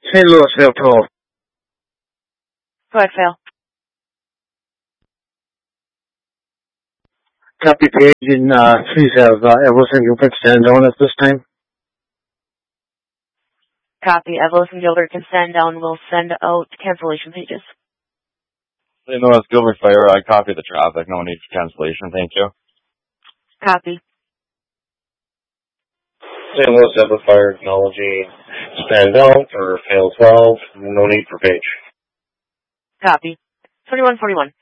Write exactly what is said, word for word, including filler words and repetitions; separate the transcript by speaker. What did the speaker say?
Speaker 1: Saint Louis, Fail twelve.
Speaker 2: Go ahead, Fail.
Speaker 1: Copy page, and uh, please have uh, Evelyn Gilbert stand on at this time.
Speaker 2: Copy. Evelyn Gilbert can stand down. We'll send out cancellation pages.
Speaker 3: Saint Louis, Gilbert Fire. I copy the traffic. No need for cancellation. Thank you.
Speaker 2: Copy.
Speaker 4: Saint Louis, Evelyn Fire, acknowledging stand down for Fail twelve. No need for page.
Speaker 2: Copy. twenty-one forty-one.